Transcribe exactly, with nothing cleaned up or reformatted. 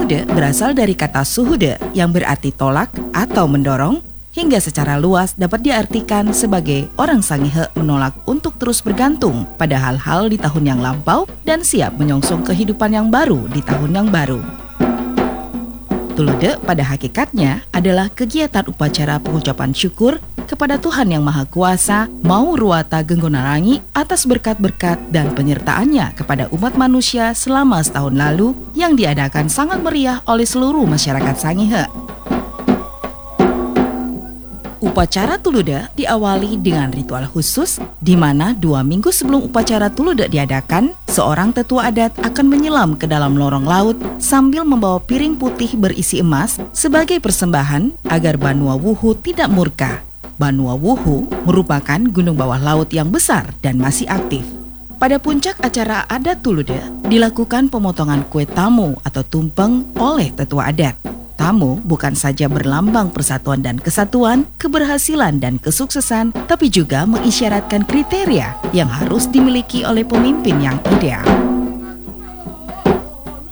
Tulude berasal dari kata suhude yang berarti tolak atau mendorong, hingga secara luas dapat diartikan sebagai orang sangihe menolak untuk terus bergantung pada hal-hal di tahun yang lampau dan siap menyongsong kehidupan yang baru di tahun yang baru. Tulude pada hakikatnya adalah kegiatan upacara pengucapan syukur kepada Tuhan Yang Maha Kuasa mau ruata genggonarangi atas berkat-berkat dan penyertaannya kepada umat manusia selama setahun lalu yang diadakan sangat meriah oleh seluruh masyarakat Sangihe. Upacara Tulude diawali dengan ritual khusus di mana dua minggu sebelum upacara Tulude diadakan, seorang tetua adat akan menyelam ke dalam lorong laut sambil membawa piring putih berisi emas sebagai persembahan agar Banua Wuhu tidak murka. Banua Wuhu merupakan gunung bawah laut yang besar dan masih aktif. Pada puncak acara adat Tulude dilakukan pemotongan kue tamu atau tumpeng oleh tetua adat. Tamu bukan saja berlambang persatuan dan kesatuan, keberhasilan dan kesuksesan, tapi juga mengisyaratkan kriteria yang harus dimiliki oleh pemimpin yang ideal.